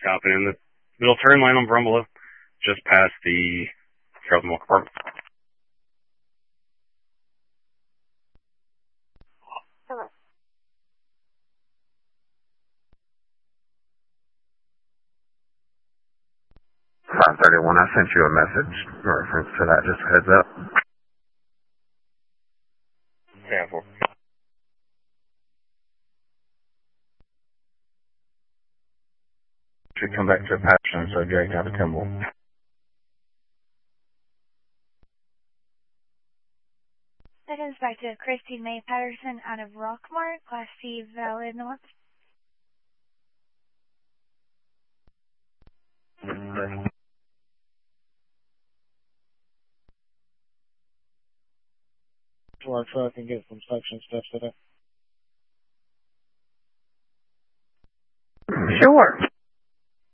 stopping in the middle turn lane on Brumbelow, just past the Charles Milk Apartment. Hello. 531, I sent you a message in reference to that, just a heads up. Yeah, 4. Should come back to a passion subject out of Kimball. That is back to Christy Mae Patterson out of Rockmart, Class C, valid north. To our truck and get some suction steps in it. Sure.